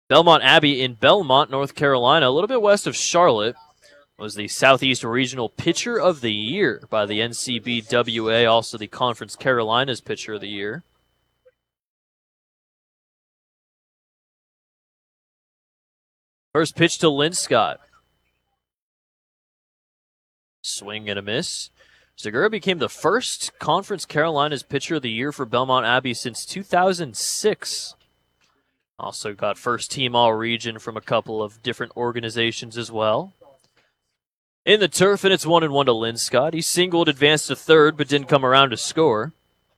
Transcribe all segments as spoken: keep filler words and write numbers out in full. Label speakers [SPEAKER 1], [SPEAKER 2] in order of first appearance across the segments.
[SPEAKER 1] Belmont Abbey in Belmont, North Carolina, a little bit west of Charlotte, was the Southeast Regional Pitcher of the Year by the N C B W A, also the Conference Carolinas Pitcher of the Year. First pitch to Linscott. Swing and a miss. Segura became the first Conference Carolinas Pitcher of the Year for Belmont Abbey since two thousand six. Also got first team all-region from a couple of different organizations as well. In the turf, and it's one and one to Linscott. He singled, advanced to third, but didn't come around to score.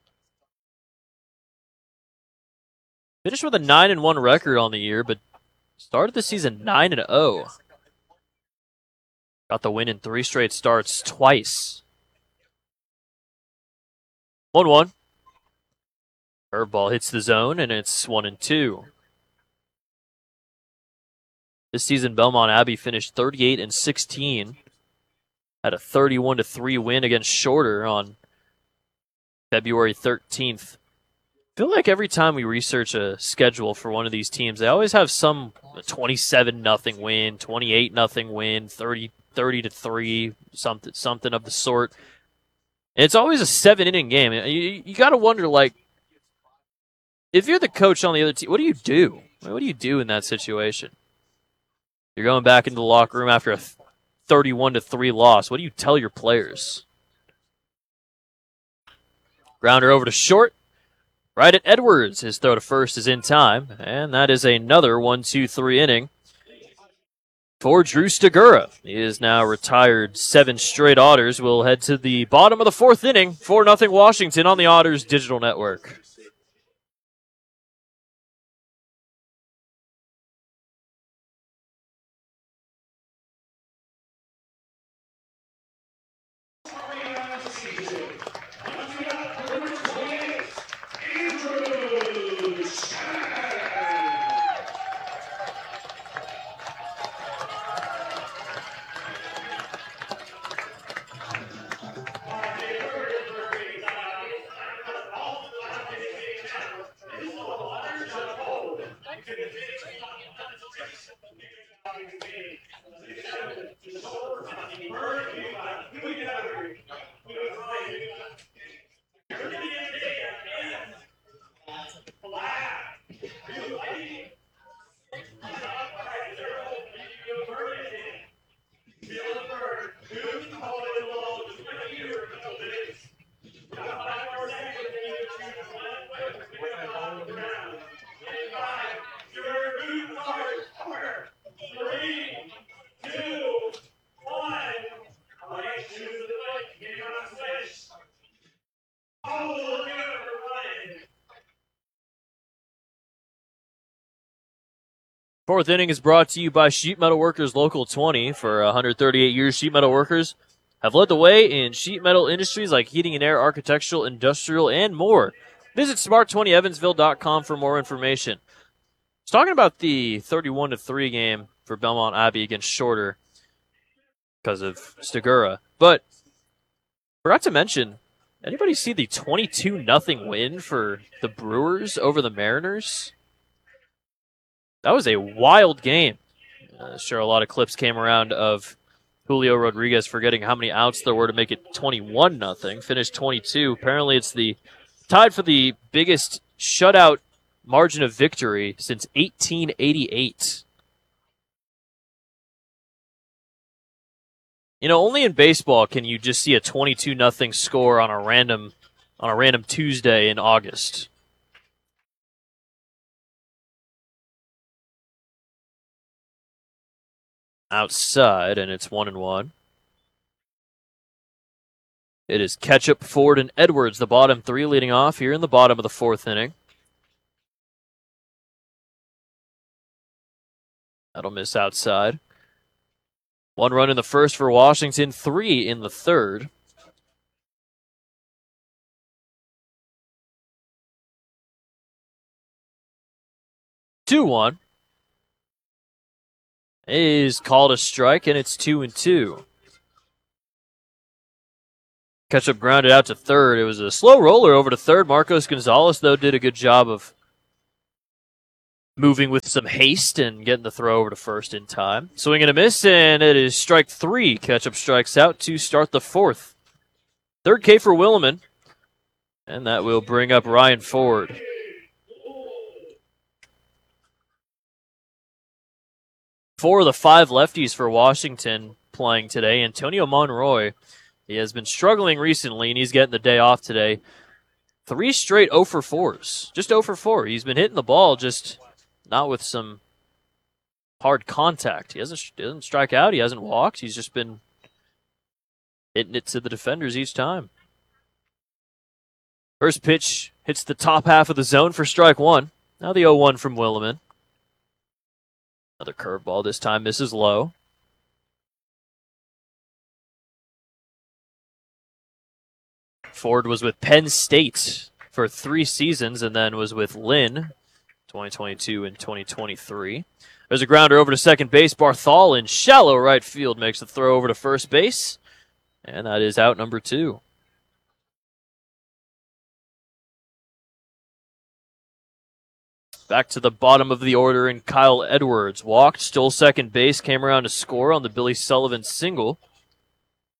[SPEAKER 1] Finished with a nine and one record on the year, but started the season nine and oh. Got the win in three straight starts twice. one one. Curveball hits the zone, and it's one and two. This season, Belmont Abbey finished thirty-eight and sixteen. Had a thirty-one to three win against Shorter on February thirteenth. I feel like every time we research a schedule for one of these teams, they always have some twenty-seven nothing win, twenty-eight nothing win, thirty to three, something something of the sort. And it's always a seven-inning game. You, you got to wonder, like, if you're the coach on the other team, what do you do? What do you do in that situation? You're going back into the locker room after a thirty-one to three loss. What do you tell your players? Grounder over to short. Right at Edwards. His throw to first is in time. And that is another one two three inning for Drew Stigura. He is now retired seven straight Otters. We'll head to the bottom of the fourth inning. four nothing Washington on the Otters Digital Network. Fourth inning is brought to you by Sheet Metal Workers Local twenty. For one hundred thirty-eight years, Sheet Metal Workers have led the way in sheet metal industries like heating and air, architectural, industrial, and more. Visit smart twenty evansville dot com for more information. I was talking about the thirty-one to three game for Belmont Abbey against Shorter because of Stigura, but forgot to mention, anybody see the twenty-two nothing win for the Brewers over the Mariners? That was a wild game. Uh, sure, a lot of clips came around of Julio Rodriguez forgetting how many outs there were to make it twenty-one nothing. Finished twenty-two. Apparently, it's the tied for the biggest shutout margin of victory since eighteen eighty-eight. You know, only in baseball can you just see a twenty-two nothing score on a random on a random Tuesday in August. Outside, and it's one and one. It is Ketchup, Ford, and Edwards, the bottom three, leading off here in the bottom of the fourth inning. That'll miss outside. One run in the first for Washington, three in the third. two one. Is called a strike, and it's two and two. Ketchup grounded out to third. It was a slow roller over to third. Marcos Gonzalez, though, did a good job of moving with some haste and getting the throw over to first in time. Swing and a miss, and it is strike three. Ketchup strikes out to start the fourth. Third K for Williman, and that will bring up Ryan Ford. Four of the five lefties for Washington playing today. Antonio Monroy, he has been struggling recently, and he's getting the day off today. Three straight oh for fours. Just oh for four. He's been hitting the ball, just not with some hard contact. He hasn't, doesn't strike out. He hasn't walked. He's just been hitting it to the defenders each time. First pitch hits the top half of the zone for strike one. Now the oh one from Williman. Another curveball, this time misses low. Ford was with Penn State for three seasons and then was with Lynn twenty twenty-two and twenty twenty-three. There's a grounder over to second base. Barthol in shallow right field makes the throw over to first base. And that is out number two. Back to the bottom of the order, and Kyle Edwards walked, stole second base, came around to score on the Billy Sullivan single.